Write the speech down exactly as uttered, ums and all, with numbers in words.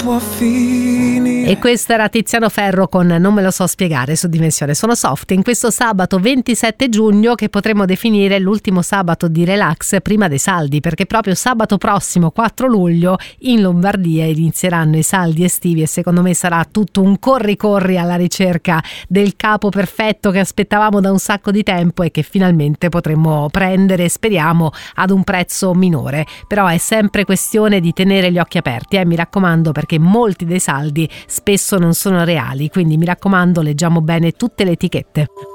può finire. E questo era Tiziano Ferro con Non me lo so spiegare su Dimensione Sono Soft, in questo sabato ventisette giugno, che potremmo definire l'ultimo sabato di relax prima dei saldi, perché proprio sabato prossimo quattro luglio in Lombardia inizieranno i saldi estivi e secondo me sarà tutto un corri corri alla ricerca del capo perfetto che aspettavamo da un sacco di tempo e che finalmente potremmo prendere, speriamo, ad un prezzo minore. Però è sempre questione di tenere gli occhi aperti, eh, mi raccomando, perché molti dei saldi spesso non sono reali, quindi mi raccomando, leggiamo bene tutte le etichette.